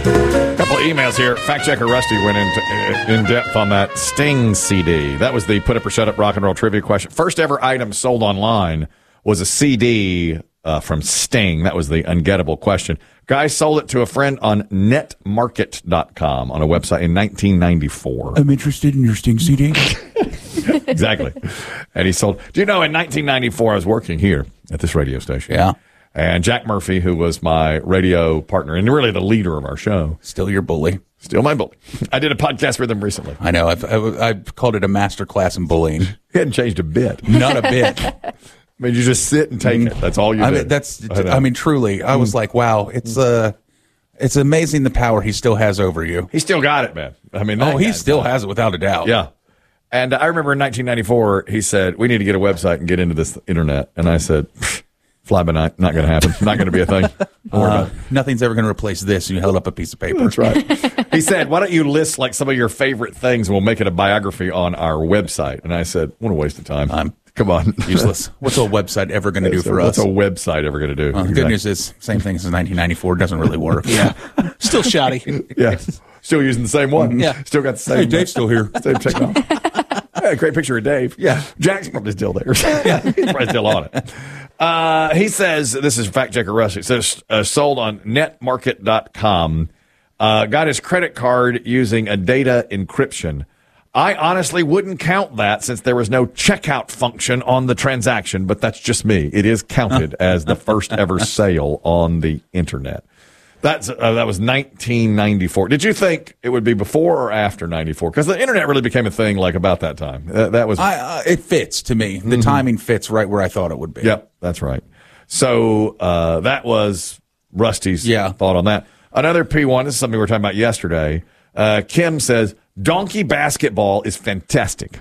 Couple of emails here. Fact checker Rusty went in depth on that Sting CD. That was the Put Up or Shut Up rock and roll trivia question. First ever item sold online was a CD from Sting. That was the ungettable question. Guy sold it to a friend on netmarket.com on a website in 1994. I'm interested in your Sting CD. Exactly. And he sold. Do you know, in 1994, I was working here at this radio station. Yeah. And Jack Murphy, who was my radio partner and really the leader of our show. Still your bully. Still my bully. I did a podcast with him recently. I know. I've called it a master class in bullying. He hadn't changed a bit. Not a bit. I mean, you just sit and take it. That's all you do. I mean, truly, I was like, wow, it's amazing the power he still has over you. He still got it, man. I mean, he still has it without a doubt. Yeah. And I remember in 1994, he said, we need to get a website and get into this internet. And I said, fly by night, not going to happen. Not going to be a thing. Nothing's ever going to replace this. And you held up a piece of paper. That's right. He said, why don't you list like some of your favorite things and we'll make it a biography on our website? And I said, what a waste of time. Come on. Useless. What's a website ever going to do for us? What's a website ever going to do? The good news is, same thing since 1994. Doesn't really work. Yeah. Still shoddy. Yeah. Still using the same one. Yeah. Still got the same. Hey, Dave's still here. Same technology. Yeah, great picture of Dave. Yeah. Jack's probably still there. Yeah. He's probably still on it. He says, this is fact checker Russ. It says, sold on netmarket.com. Got his credit card using a data encryption. I honestly wouldn't count that since there was no checkout function on the transaction, but that's just me. It is counted as the first ever sale on the internet. That was 1994. Did you think it would be before or after 94? Because the internet really became a thing like about that time. That was it fits to me. The timing fits right where I thought it would be. Yep, that's right. So that was Rusty's thought on that. Another P1, this is something we were talking about yesterday. Kim says, donkey basketball is fantastic.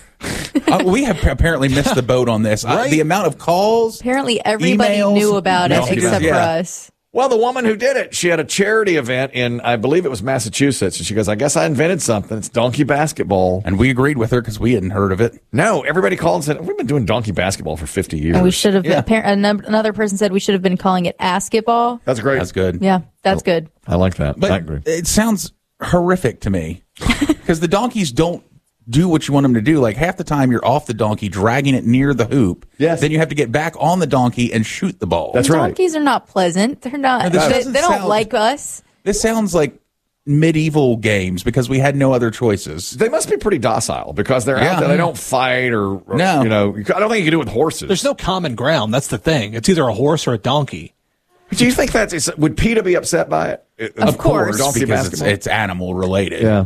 We have apparently missed the boat on this. Right? The amount of calls. Apparently everybody emails, knew about it except for us. Well, the woman who did it, she had a charity event in, I believe it was Massachusetts. And she goes, I guess I invented something. It's donkey basketball. And we agreed with her because we hadn't heard of it. No, everybody called and said, we've been doing donkey basketball for 50 years. And we should have, another person said we should have been calling it asketball. That's great. That's good. Yeah, that's good. I like that. But I agree. It sounds horrific to me because the donkeys don't do what you want them to do. Like half the time you're off the donkey, dragging it near the hoop. Yes. Then you have to get back on the donkey and shoot the ball. That's right. Donkeys are not pleasant. They're not. They don't like us. This sounds like medieval games because we had no other choices. They must be pretty docile because they're out there. They don't fight or no. You know, I don't think you can do it with horses. There's no common ground. That's the thing. It's either a horse or a donkey. Do you think would PETA be upset by it? Of course. Donkey because basketball? it's animal related. Yeah.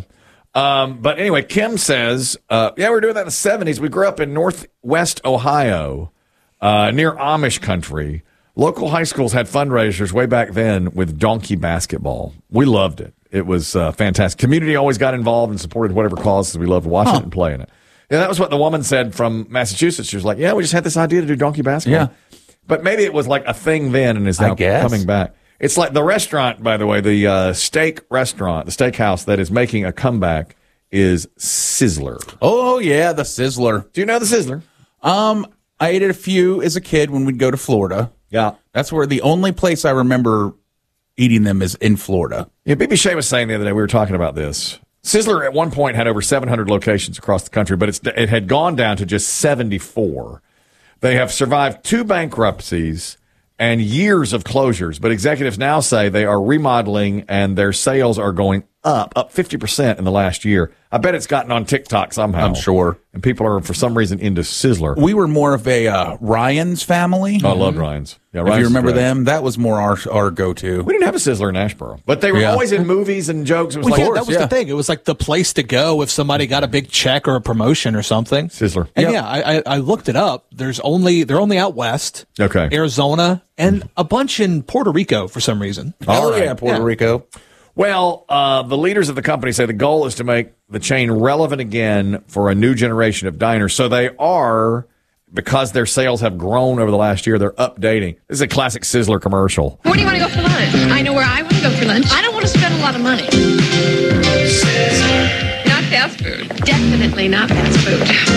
But anyway, Kim says, we were doing that in the 70s. We grew up in Northwest Ohio, near Amish country. Local high schools had fundraisers way back then with donkey basketball. We loved it. It was fantastic. Community always got involved and supported whatever causes. We loved watching it and playing it. And that was what the woman said from Massachusetts. She was like, we just had this idea to do donkey basketball. Yeah. But maybe it was like a thing then and is now coming back. It's like the restaurant, by the way, the steak restaurant, the steakhouse that is making a comeback is Sizzler. Oh, yeah, the Sizzler. Do you know the Sizzler? I ate it a few as a kid when we'd go to Florida. Yeah. That's where the only place I remember eating them is in Florida. Yeah, BB Shea was saying the other day, we were talking about this. Sizzler at one point had over 700 locations across the country, but it had gone down to just 74. They have survived 2 bankruptcies and years of closures, but executives now say they are remodeling and their sales are going up 50% in the last year. I bet it's gotten on TikTok somehow. I'm sure. And people are, for some reason, into Sizzler. We were more of a Ryan's family. I love Ryan's. Yeah, If Ryan's you remember is great. them, that was more our go-to. We didn't have a Sizzler in Asheboro, but they were always in movies and jokes. It was That was the thing. It was like the place to go if somebody got a big check or a promotion or something. Sizzler. And I looked it up. They're only out west. Okay. Arizona and a bunch in Puerto Rico for some reason. Puerto Rico. Well, the leaders of the company say the goal is to make the chain relevant again for a new generation of diners. So they are, because their sales have grown over the last year, they're updating. This is a classic Sizzler commercial. Where do you want to go for lunch? I know where I want to go for lunch. I don't want to spend a lot of money. Sizzler. Not fast food. Definitely not fast food.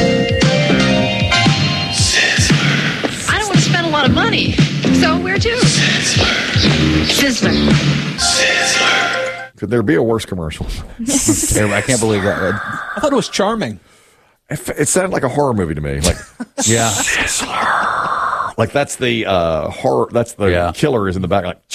Sizzler. I don't want to spend a lot of money. So where to? Sizzler. Sizzler. Sizzler. Could there be a worse commercial? Terrible. I can't believe that. Red. I thought it was charming. It sounded like a horror movie to me. Like, Yeah. Sizzler. Like that's the horror. That's the killer is in the back. Like,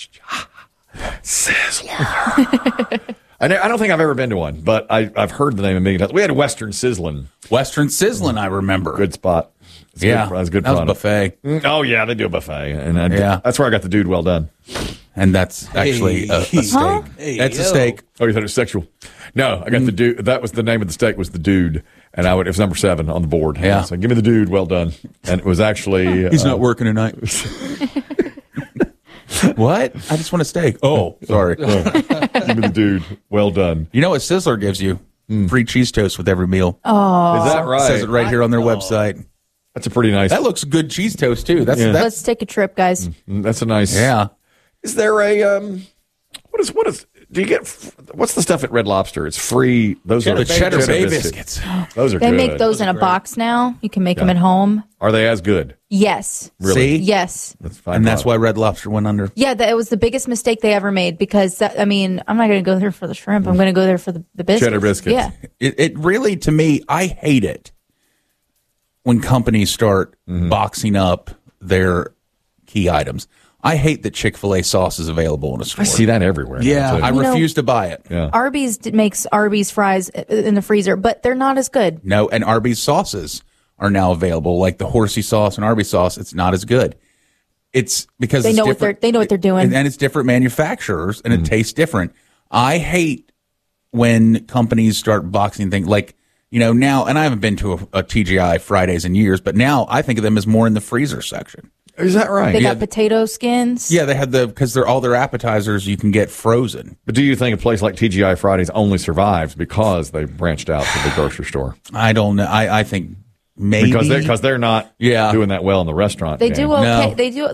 Sizzler. I don't think I've ever been to one, but I've heard the name a million times. We had Western Sizzlin'. Western Sizzlin', I remember. Good spot. It's yeah. Good, that's good that was a product. buffet. Oh, yeah, they do a buffet. And Yeah. that's where I got the dude well done. And that's actually a steak. Huh? That's a steak. Oh, you thought it was sexual? No, I got the dude. That was the name of the steak was the dude. And it was number 7 on the board. Yeah. So give me the dude well done. And it was actually. He's not working tonight. What? I just want a steak. Oh, sorry. Give me the dude well done. You know what Sizzler gives you? Free cheese toast with every meal. Oh, Is that right? It says it right here on their website. That's a pretty nice. That looks good cheese toast, too. That's let's take a trip, guys. That's a nice. yeah. Is there a what is do you get what's the stuff at Red Lobster? It's free. Those are The cheddar bay biscuits. Those are They good. make those in a box now. You can make them at home. Are they as good? Yes. Really? See? Yes. That's fine. And that's why Red Lobster went under. Yeah, that was the biggest mistake they ever made because, I'm not going to go there for the shrimp. I'm going to go there for the biscuits. Cheddar biscuits. Yeah. It really, to me, I hate it when companies start boxing up their key items. I hate that Chick-fil-A sauce is available in a store. I see that everywhere. Yeah, now, too. I You know- refuse to buy it. yeah. Arby's makes Arby's fries in the freezer, but they're not as good. No, and Arby's sauces are now available, like the horsey sauce and Arby's sauce. It's not as good. It's because They it's know what different- they know what they're doing. and it's different manufacturers, and it tastes different. I hate when companies start boxing things like now. And I haven't been to a TGI Fridays in years, but now I think of them as more in the freezer section. Is that right? They got potato skins. Yeah, they had because they're all their appetizers you can get frozen. But do you think a place like TGI Fridays only survives because they branched out to the grocery store? I don't know. I think maybe Because they're not Yeah. doing that well in the restaurant. They game. do okay. No. They do.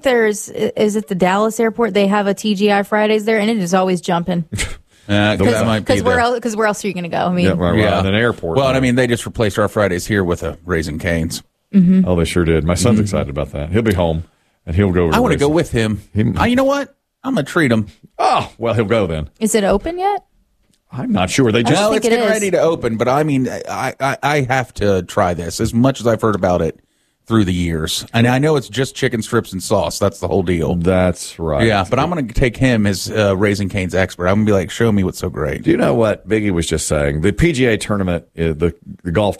Is it the Dallas airport? They have a TGI Fridays there, and it is always jumping. that might be Because where else are you going to go? I mean, Yeah, right, in an airport. Well, I mean, they just replaced our Fridays here with a Raising Cane's. Oh, they sure did. My son's excited about that. He'll be home and he'll go. I want to go Raising- with him. You know what? I'm gonna treat him. Oh, well, he'll go then. is it open yet? I'm not sure. They just. No, think it's it getting is. ready to open, but I mean, I have to try this as much as I've heard about it through the years, and I know it's just chicken strips and sauce. That's the whole deal. That's right. Yeah, but I'm going to take him as Raising Cane's expert. I'm going to be like, show me what's so great. Do you know what Biggie was just saying? The PGA tournament, the golf